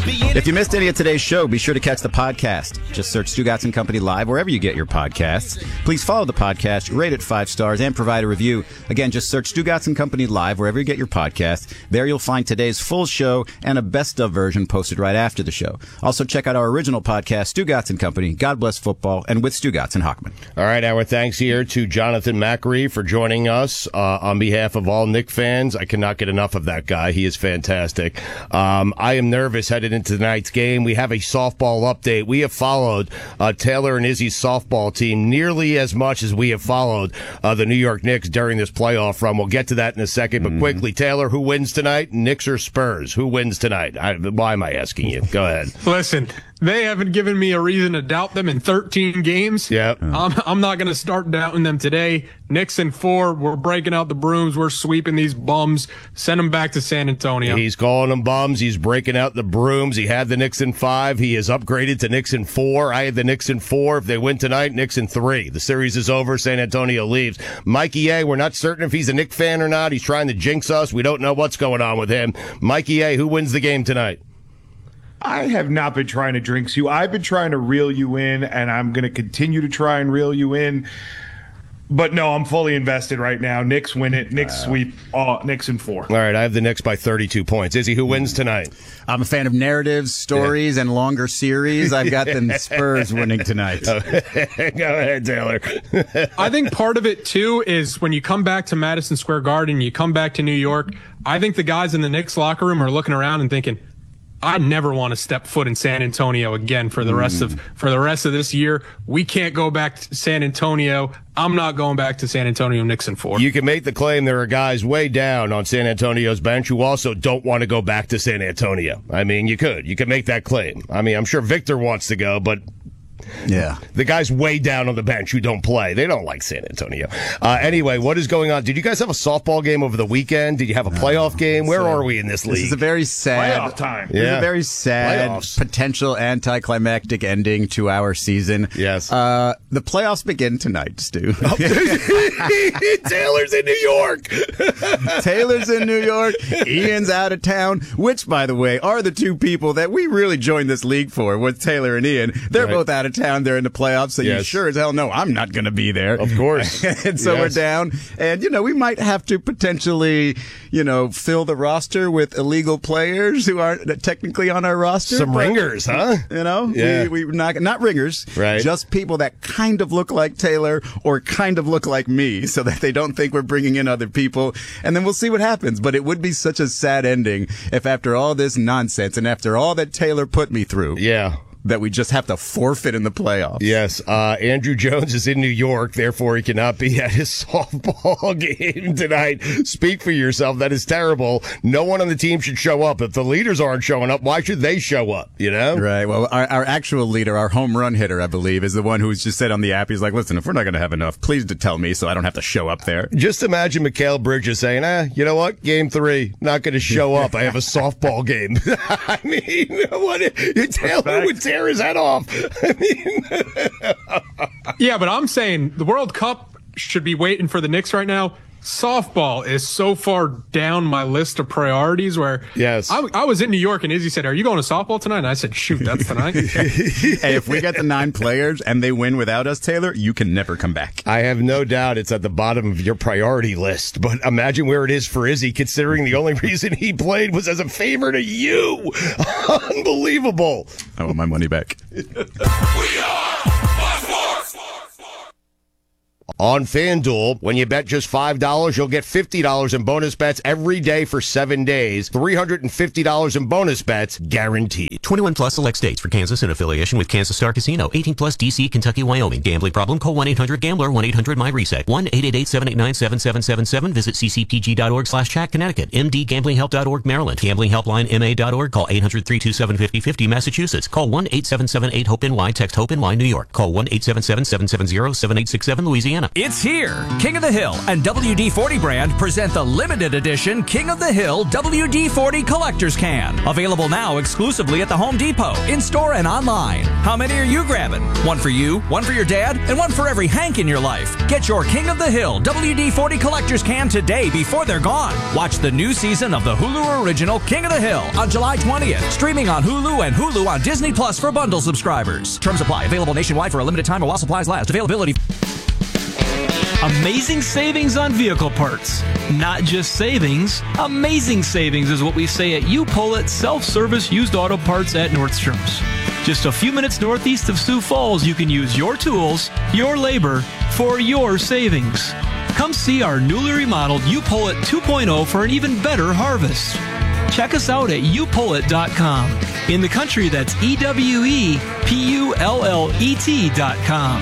If you missed any of today's show, be sure to catch the podcast. Just search Stugotz and Company Live wherever you get your podcasts. Please follow the podcast, rate it 5 stars, and provide a review. Again, just search Stugotz and Company Live wherever you get your podcasts. There you'll find today's full show and a best of version posted right after the show. Also, check out our original podcast, Stugotz and Company, God Bless Football, and with Stugotz and Hochman. All right, our thanks here to Jonathan Macri for joining us on behalf of all Knick fans. I cannot get enough of that guy. He is fantastic. I am nervous headed into tonight's game. We have a softball update. We have followed Taylor and Izzy's softball team nearly as much as we have followed the New York Knicks during this playoff run. We'll get to that in a second, but quickly, Taylor, who wins tonight? Knicks or Spurs? Who wins tonight? Why am I asking you? Go ahead. Listen, they haven't given me a reason to doubt them in 13 games. Yep. I'm not going to start doubting them today. Knicks in 4. We're breaking out the brooms. We're sweeping these bums. Send them back to San Antonio. He's calling them bums. He's breaking out the brooms. He had the Knicks in 5. He has upgraded to Knicks in 4. I had the Knicks in 4. If they win tonight, Knicks in 3. The series is over. San Antonio leaves. Mikey A., we're not certain if he's a Knick fan or not. He's trying to jinx us. We don't know what's going on with him. Mikey A., who wins the game tonight? I have not been trying to jinx you. I've been trying to reel you in, and I'm going to continue to try and reel you in. But no, I'm fully invested right now. Knicks win it. Knicks sweep. Knicks in 4. All right, I have the Knicks by 32 points. Izzy, who wins tonight? I'm a fan of narratives, stories, and longer series. I've got the Spurs winning tonight. Go ahead, Taylor. I think part of it, too, is when you come back to Madison Square Garden, you come back to New York, I think the guys in the Knicks locker room are looking around and thinking, I never want to step foot in San Antonio again for the rest of this year. We can't go back to San Antonio. I'm not going back to San Antonio. Knicks in 4. You can make the claim there are guys way down on San Antonio's bench who also don't want to go back to San Antonio. I mean, you could make that claim. I mean, I'm sure Victor wants to go, but yeah, the guys way down on the bench who don't play, they don't like San Antonio. Anyway, what is going on? Did you guys have a softball game over the weekend? Did you have a playoff game? Where are we in this league? This is a very sad playoff time. This is a very sad potential anticlimactic ending to our season. Yes. The playoffs begin tonight, Stu. Taylor's in New York. Taylor's in New York. Ian's out of town, which, by the way, are the two people that we really joined this league for, with Taylor and Ian. They're both out of town. They're in the playoffs, so you sure as hell know I'm not going to be there. Of course. And so we're down. And, we might have to potentially, fill the roster with illegal players who aren't technically on our roster. Some ringers, huh? We not ringers. Right. Just people that kind of look like Taylor or kind of look like me so that they don't think we're bringing in other people. And then we'll see what happens. But it would be such a sad ending if after all this nonsense and after all that Taylor put me through. Yeah. That we just have to forfeit in the playoffs. Yes. Andrew Jones is in New York, therefore he cannot be at his softball game tonight. Speak for yourself. That is terrible. No one on the team should show up. If the leaders aren't showing up, why should they show up? Right. Well, our actual leader, our home run hitter, I believe, is the one who's just said on the app, he's like, listen, if we're not going to have enough, please to tell me so I don't have to show up there. Just imagine Mikal Bridges saying, you know what? Game 3, not going to show up. I have a softball game. I mean, Taylor would tear his head off. I mean, yeah, but I'm saying the World Cup should be waiting for the Knicks right now. Softball is so far down my list of priorities where I was in New York and Izzy said, are you going to softball tonight? And I said, shoot, that's tonight. Hey, if we get the 9 players and they win without us, Taylor, you can never come back. I have no doubt it's at the bottom of your priority list, but imagine where it is for Izzy, considering the only reason he played was as a favor to you. Unbelievable. I want my money back. We are on FanDuel, when you bet just $5, you'll get $50 in bonus bets every day for 7 days. $350 in bonus bets guaranteed. 21 plus select states. For Kansas in affiliation with Kansas Star Casino. 18 plus DC, Kentucky, Wyoming. Gambling problem? Call 1-800-GAMBLER. 1-800-MyReset. 1-888-789-7777. Visit ccpg.org/chat. Connecticut. mdgamblinghelp.org Maryland. Gamblinghelpline.ma.org. Call 800-327-5050 Massachusetts. Call 1-877-8-HOPE-NY. Text HOPE-NY New York. Call 1-877-770-7867 Louisiana. Indiana. It's here. King of the Hill and WD-40 brand present the limited edition King of the Hill WD-40 Collector's Can. Available now exclusively at the Home Depot, in-store and online. How many are you grabbing? One for you, one for your dad, and one for every Hank in your life. Get your King of the Hill WD-40 Collector's Can today before they're gone. Watch the new season of the Hulu original King of the Hill on July 20th. Streaming on Hulu and Hulu on Disney Plus for bundle subscribers. Terms apply. Available nationwide for a limited time or while supplies last. Availability. Amazing savings on vehicle parts. Not just savings, amazing savings is what we say at U-Pullett Self-Service Used Auto Parts at Nordstrom's. Just a few minutes northeast of Sioux Falls, you can use your tools, your labor, for your savings. Come see our newly remodeled U-Pullett 2.0 for an even better harvest. Check us out at upullet.com. In the country, that's EWEPULLET.com.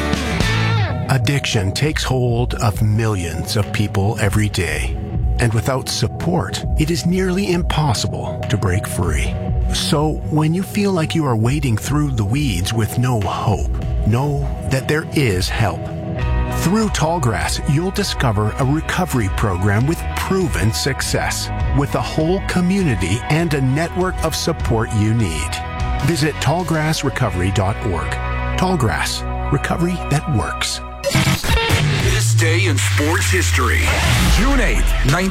Addiction takes hold of millions of people every day. And without support, it is nearly impossible to break free. So when you feel like you are wading through the weeds with no hope, know that there is help. Through Tallgrass, you'll discover a recovery program with proven success, with a whole community and a network of support you need. Visit tallgrassrecovery.org. Tallgrass, recovery that works. This day in sports history. June 8th,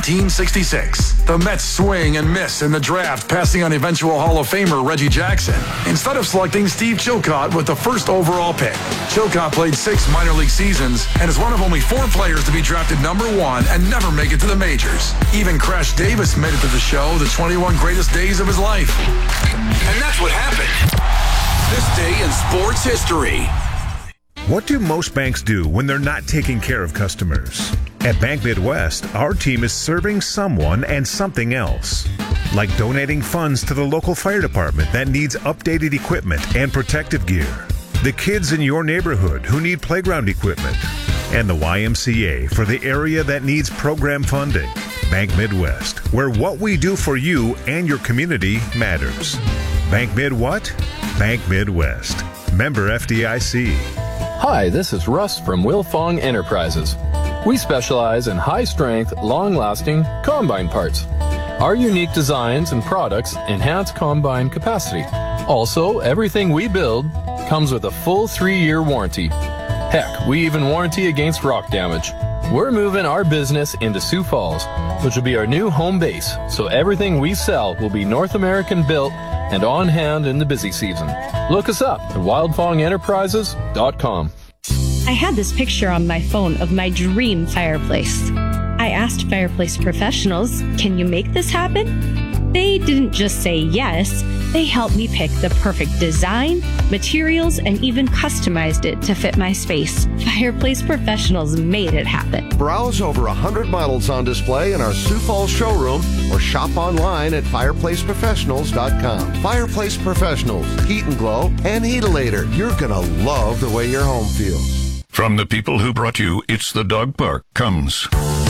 1966. The Mets swing and miss in the draft, passing on eventual Hall of Famer Reggie Jackson, instead of selecting Steve Chilcott with the first overall pick. Chilcott played 6 minor league seasons and is one of only 4 players to be drafted number 1 and never make it to the majors. Even Crash Davis made it to the show, the 21 greatest days of his life. And that's what happened. This day in sports history. What do most banks do when they're not taking care of customers? At Bank Midwest, our team is serving someone and something else. Like donating funds to the local fire department that needs updated equipment and protective gear. The kids in your neighborhood who need playground equipment. And the YMCA for the area that needs program funding. Bank Midwest, where what we do for you and your community matters. Bank Mid what? Bank Midwest. Member FDIC. Hi, this is Russ from Wilfong Enterprises. We specialize in high-strength, long-lasting combine parts. Our unique designs and products enhance combine capacity. Also, everything we build comes with a full 3-year warranty. Heck, we even warranty against rock damage. We're moving our business into Sioux Falls, which will be our new home base, so everything we sell will be North American built and on hand in the busy season. Look us up at wildfongenterprises.com. I had this picture on my phone of my dream fireplace. I asked fireplace professionals, can you make this happen? They didn't just say yes, they helped me pick the perfect design, materials, and even customized it to fit my space. Fireplace professionals made it happen. Browse over 100 models on display in our Sioux Falls showroom or shop online at fireplaceprofessionals.com. Fireplace Professionals, Heat and Glow, and Heatilator. You're going to love the way your home feels. From the people who brought you It's the Dog Park comes